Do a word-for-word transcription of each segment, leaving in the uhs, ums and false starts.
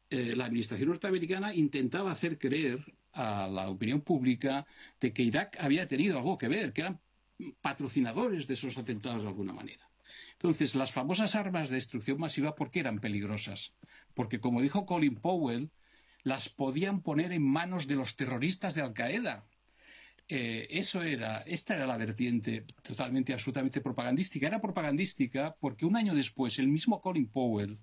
eh, la administración norteamericana intentaba hacer creer a la opinión pública de que Irak había tenido algo que ver, que eran patrocinadores de esos atentados de alguna manera. Entonces, las famosas armas de destrucción masiva, ¿por qué eran peligrosas? Porque, como dijo Colin Powell, las podían poner en manos de los terroristas de Al-Qaeda. Eh, eso era, esta era la vertiente totalmente, absolutamente propagandística. Era propagandística porque un año después el mismo Colin Powell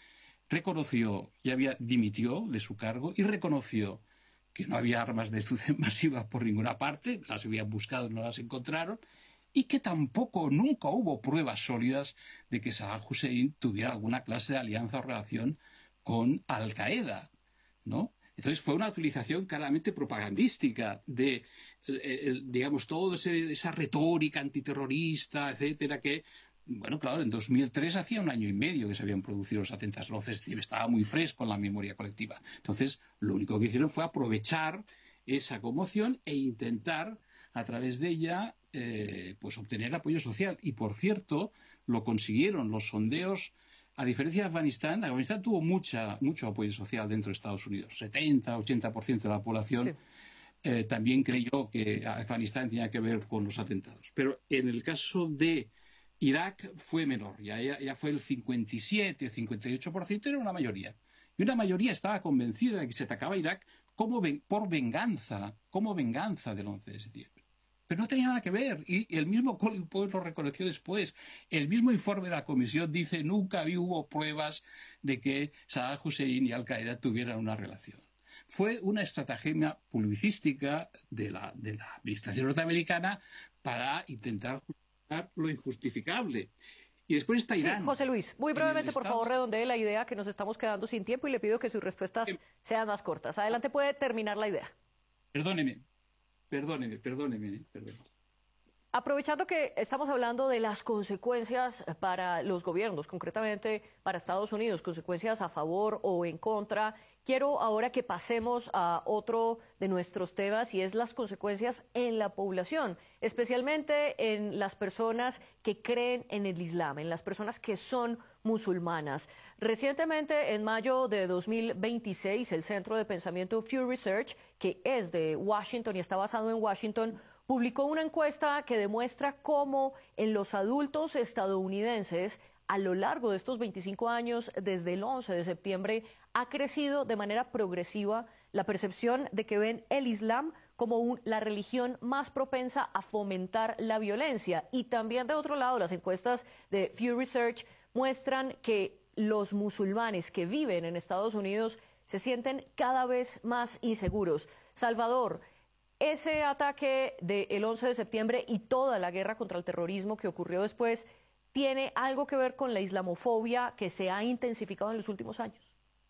reconoció y había dimitió de su cargo y reconoció que no había armas de destrucción masiva por ninguna parte, las habían buscado, no las encontraron, y que tampoco, nunca hubo pruebas sólidas de que Saddam Hussein tuviera alguna clase de alianza o relación con Al-Qaeda, ¿no? Entonces fue una utilización claramente propagandística de, eh, el, digamos, toda esa retórica antiterrorista, etcétera, que, bueno, claro, en dos mil tres hacía un año y medio que se habían producido los atentados, entonces estaba muy fresco en la memoria colectiva. Entonces, lo único que hicieron fue aprovechar esa conmoción e intentar, a través de ella, eh, pues obtener apoyo social. Y, por cierto, lo consiguieron. Los sondeos, a diferencia de Afganistán, Afganistán tuvo mucha, mucho apoyo social dentro de Estados Unidos. setenta, ochenta por ciento de la población Sí. eh, también creyó que Afganistán tenía que ver con los atentados. Pero en el caso de Irak fue menor, ya, ya, ya fue el cincuenta y siete, cincuenta y ocho por ciento, era una mayoría. Y una mayoría estaba convencida de que se atacaba Irak como ven, por venganza, como venganza del once de septiembre. Pero no tenía nada que ver. Y el mismo Colin Powell lo reconoció después. El mismo informe de la comisión dice nunca hubo pruebas de que Saddam Hussein y Al-Qaeda tuvieran una relación. Fue una estratagema publicística de la, de la administración norteamericana para intentar justificar lo injustificable. Y después está Sí, Irán. José Luis, muy brevemente, por Estado... favor, redondee la idea, que nos estamos quedando sin tiempo y le pido que sus respuestas sean más cortas. Adelante, puede terminar la idea. Perdóneme, perdóneme, perdóneme, perdóneme. Aprovechando que estamos hablando de las consecuencias para los gobiernos, concretamente para Estados Unidos, consecuencias a favor o en contra, quiero ahora que pasemos a otro de nuestros temas y es las consecuencias en la población, especialmente en las personas que creen en el Islam, en las personas que son musulmanas. Recientemente, en mayo de dos mil veintiséis, el Centro de Pensamiento Pew Research, que es de Washington y está basado en Washington, publicó una encuesta que demuestra cómo en los adultos estadounidenses, a lo largo de estos veinticinco años, desde el once de septiembre, ha crecido de manera progresiva la percepción de que ven el Islam como un, la religión más propensa a fomentar la violencia. Y también, de otro lado, las encuestas de Pew Research muestran que los musulmanes que viven en Estados Unidos se sienten cada vez más inseguros. Salvador, ese ataque del once de septiembre y toda la guerra contra el terrorismo que ocurrió después, ¿tiene algo que ver con la islamofobia que se ha intensificado en los últimos años?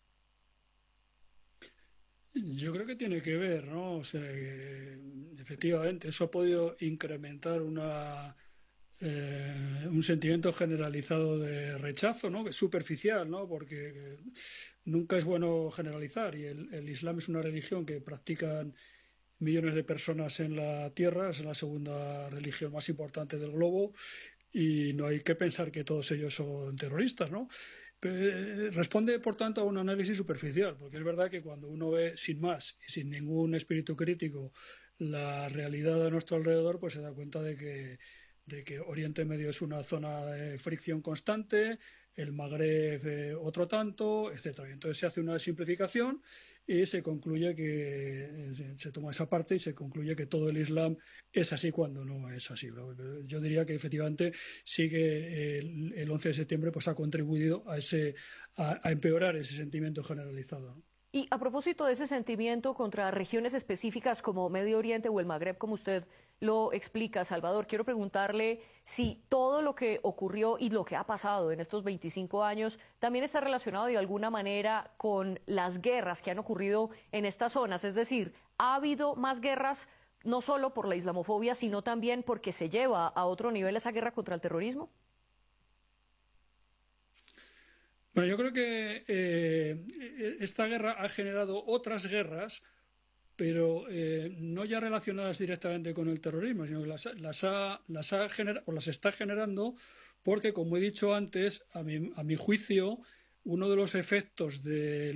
Yo creo que tiene que ver, ¿no? O sea, que, efectivamente, eso ha podido incrementar una, eh, un sentimiento generalizado de rechazo, ¿no? Que es superficial, ¿no? Porque nunca es bueno generalizar y el, el Islam es una religión que practican millones de personas en la Tierra, es la segunda religión más importante del globo y no hay que pensar que todos ellos son terroristas, ¿no? Eh, responde, por tanto, a un análisis superficial, porque es verdad que cuando uno ve sin más y sin ningún espíritu crítico la realidad a nuestro alrededor, pues se da cuenta de que, de que Oriente Medio es una zona de fricción constante, el Magreb eh, otro tanto, etcétera. Y entonces se hace una simplificación y se concluye que se toma esa parte y se concluye que todo el Islam es así cuando no es así. Yo diría que efectivamente sí que el, el once de septiembre pues ha contribuido a ese a, a empeorar ese sentimiento generalizado, ¿no? Y a propósito de ese sentimiento contra regiones específicas como Medio Oriente o el Magreb, como usted lo explica, Salvador, quiero preguntarle si todo lo que ocurrió y lo que ha pasado en estos veinticinco años también está relacionado de alguna manera con las guerras que han ocurrido en estas zonas. Es decir, ¿ha habido más guerras no solo por la islamofobia, sino también porque se lleva a otro nivel esa guerra contra el terrorismo? Bueno, yo creo que eh, esta guerra ha generado otras guerras, pero eh, no ya relacionadas directamente con el terrorismo, sino que las, las, ha, las, ha gener, o las está generando porque, como he dicho antes, a mi, a mi juicio, uno de los efectos de